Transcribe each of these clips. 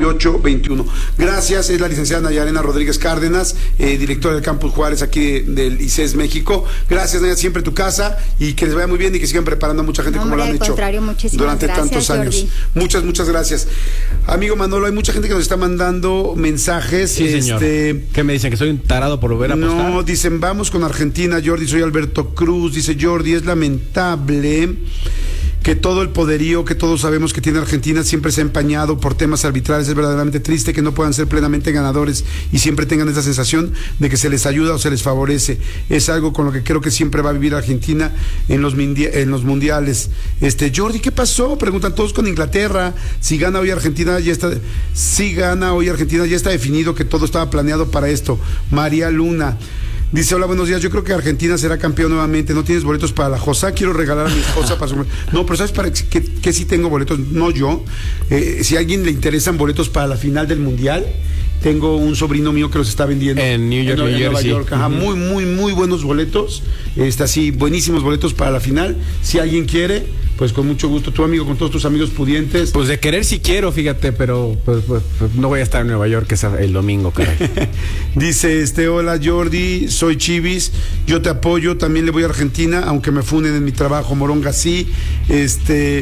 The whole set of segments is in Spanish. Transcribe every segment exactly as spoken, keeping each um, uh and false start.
ocho veintiuno. Gracias, es la licenciada Nayarena Rodríguez Cárdenas, eh, directora del Campus Juárez aquí de, del I C E S México. Gracias, Naya, siempre tu casa, y que les vaya muy bien y que sigan preparando a mucha gente, no, como lo han hecho durante gracias, tantos años. Jordi. Muchas, muchas gracias. Amigo Manolo, hay mucha gente que nos está mandando mensajes. Sí, señor. Este, ¿Qué me dicen? ¿Que soy un tarado por volver a apostar? No, dicen, vamos con Argentina, Jordi. Soy Alberto Cruz. Dice Jordi, es lamentable que todo el poderío que todos sabemos que tiene Argentina siempre se ha empañado por temas arbitrales. Es verdaderamente triste que no puedan ser plenamente ganadores y siempre tengan esa sensación de que se les ayuda o se les favorece. Es algo con lo que creo que siempre va a vivir Argentina en los, en los mundiales. Este, Jordi, ¿qué pasó? Preguntan todos con Inglaterra. Si gana hoy Argentina, ya está, si gana hoy Argentina, ya está definido que todo estaba planeado para esto. María Luna dice, hola, buenos días, yo creo que Argentina será campeón nuevamente. ¿No tienes boletos para la Josa? Quiero regalar a mi esposa para su... No, pero ¿sabes para qué, qué sí tengo boletos? No yo. Eh, si a alguien le interesan boletos para la final del Mundial, tengo un sobrino mío que los está vendiendo en New York, en, New en Nueva Jersey. York. Ajá, uh-huh. Muy, muy, muy buenos boletos. Está así, buenísimos boletos para la final. Si alguien quiere, pues con mucho gusto. Tu amigo, con todos tus amigos pudientes. Pues de querer sí quiero, fíjate, pero pues, pues, pues, no voy a estar en Nueva York es el domingo, caray. Dice, este, hola Jordi, soy Chivis, yo te apoyo, también le voy a Argentina, aunque me funden en mi trabajo, Moronga sí. Este,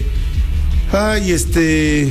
ay, este...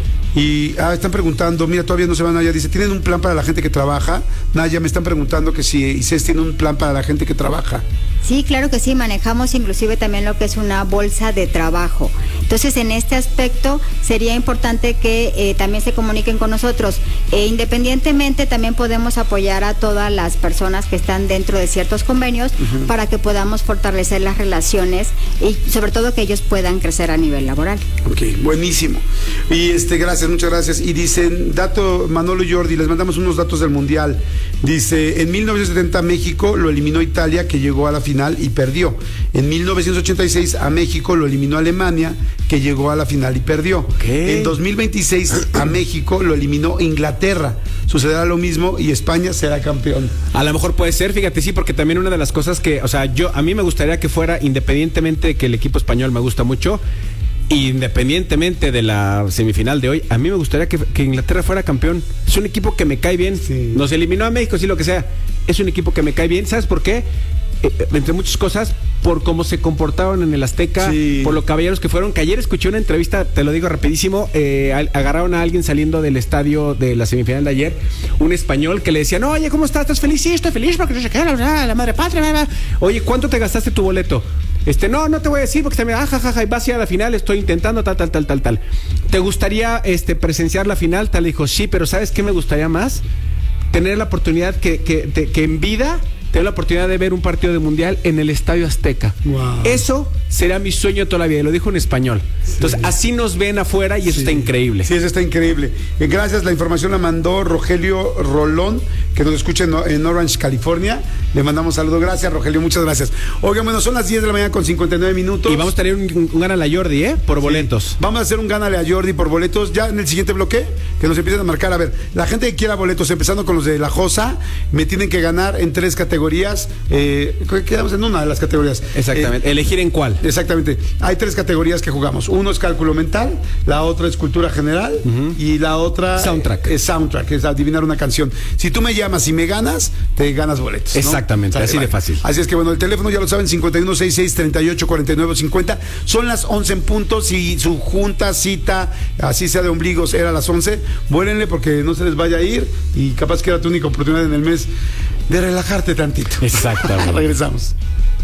Y ah, están preguntando, mira, todavía no se van allá, dice, ¿tienen un plan para la gente que trabaja? Naya, me están preguntando que si I C E S tiene un plan para la gente que trabaja. Sí, claro que sí, manejamos inclusive también lo que es una bolsa de trabajo. Entonces, en este aspecto sería importante que eh, también se comuniquen con nosotros. E independientemente, también podemos apoyar a todas las personas que están dentro de ciertos convenios uh-huh. para que podamos fortalecer las relaciones y sobre todo que ellos puedan crecer a nivel laboral. Ok, buenísimo. Y este, gracias, muchas gracias. Y dicen, dato, Manolo y Jordi, les mandamos unos datos del Mundial. Dice, en mil novecientos setenta México lo eliminó Italia, que llegó a la final y perdió. En mil novecientos ochenta y seis a México lo eliminó Alemania, que llegó a la final y perdió. ¿Qué? En dos mil veintiséis a México lo eliminó Inglaterra. Sucederá lo mismo y España será campeón. A lo mejor puede ser, fíjate, sí, porque también una de las cosas que, o sea, yo a mí me gustaría que fuera, independientemente de que el equipo español me gusta mucho, independientemente de la semifinal de hoy, a mí me gustaría que, que Inglaterra fuera campeón. Es un equipo que me cae bien. Sí. Nos eliminó a México, sí, lo que sea. Es un equipo que me cae bien. ¿Sabes por qué? Eh, entre muchas cosas, por cómo se comportaron en el Azteca, sí. por los caballeros que fueron, que ayer escuché una entrevista, te lo digo rapidísimo, eh, agarraron a alguien saliendo del estadio de la semifinal de ayer, un español que le decía, no, oye, ¿cómo estás? ¿Estás feliz? Sí, estoy feliz porque no se queda la, la madre patria, bla, bla. Oye, ¿cuánto te gastaste tu boleto? Este, no, no te voy a decir porque también, ah, jajaja, y vas a ir a la final, estoy intentando tal, tal, tal, tal, tal. ¿Te gustaría este, presenciar la final? Tal, dijo, sí, pero ¿sabes qué me gustaría más? Tener la oportunidad que, que, de, que en vida tener la oportunidad de ver un partido de mundial en el Estadio Azteca. Wow. Eso será mi sueño toda la vida, y lo dijo en español. Sí. Entonces, así nos ven afuera y eso sí. está increíble. Sí, eso está increíble. Eh, gracias, la información la mandó Rogelio Rolón, que nos escucha en, en Orange, California. Le mandamos saludos. Gracias, Rogelio, muchas gracias. Oigan, bueno, son las diez de la mañana con cincuenta y nueve minutos. Y vamos a tener un, un gánale a Jordi, ¿eh? Por boletos. Sí. Vamos a hacer un gánale a Jordi por boletos. Ya en el siguiente bloque, que nos empiecen a marcar. A ver, la gente que quiera boletos, empezando con los de la Josa, me tienen que ganar en tres categorías. Eh, quedamos en una de las categorías. Exactamente. Eh, Elegir en cuál. Exactamente. Hay tres categorías que jugamos. Uno es cálculo mental, la otra es cultura general uh-huh. y la otra soundtrack. Es soundtrack, es adivinar una canción. Si tú me llamas y me ganas, te ganas boletos, ¿no? Exactamente, así vale. de fácil. Así es que bueno, el teléfono ya lo saben, cincuenta y uno sesenta y seis, treinta y ocho, cuarenta y nueve, cincuenta. Son las once en punto. Si su junta, cita, así sea de ombligos, era a las once, vuélenle porque no se les vaya a ir y capaz que era tu única oportunidad en el mes de relajarte tantito. Exactamente. Regresamos.